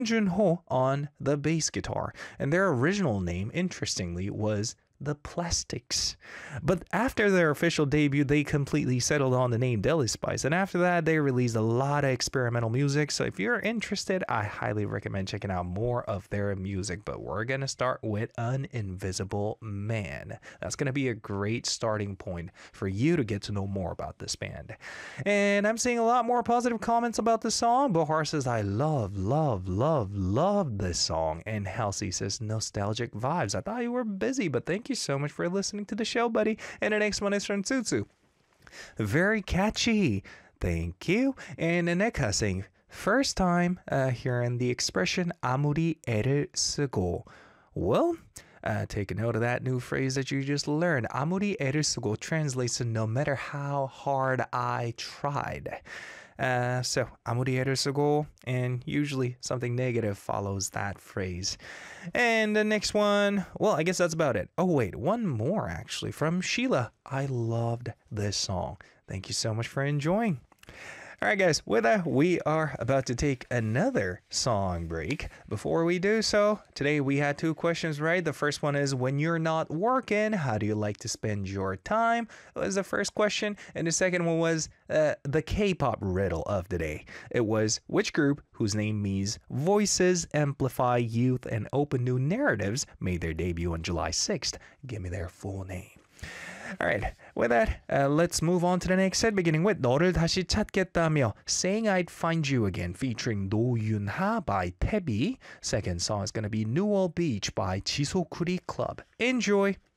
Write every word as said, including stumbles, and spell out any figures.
Junho on the bass guitar, and their original name, interestingly, was The Plastics. But after their official debut, they completely settled on the name Deli Spice, and after that, they released a lot of experimental music. So if you're interested, I highly recommend checking out more of their music. But we're gonna start with An Invisible Man. That's gonna be a great starting point for you to get to know more about this band. And I'm seeing a lot more positive comments about the song. Bohar says, I love, love, love, love this song. And Halsey says, nostalgic vibes. I thought you were busy, but thank you so much for listening to the show, buddy. And the next one is from Tsutsu. Very catchy. Thank you. And Aneka saying, first time uh, hearing the expression 아무리 애를 쓰고. Well, uh, take a note of that new phrase that you just learned. 아무리 애를 쓰고 translates to no matter how hard I tried. Uh, so, 아무리 애를 쓰고, and usually something negative follows that phrase. And the next one, well, I guess that's about it. Oh, wait, one more actually from Sheila. I loved this song. Thank you so much for enjoying. All right, guys, with that, we are about to take another song break. Before we do so, today we had two questions, right? The first one is, when you're not working, how do you like to spend your time? That was the first question. And the second one was uh, the K-pop riddle of the day. It was, which group, whose name means voices, amplify youth, and open new narratives, made their debut on July sixth? Give me their full name. All right, with that, uh, let's move on to the next set, beginning with 너를 다시 찾겠다며, Saying I'd Find You Again, featuring Do Yunha by Tebi. Second song is going to be Newell Beach by Chisokuri Club. Enjoy!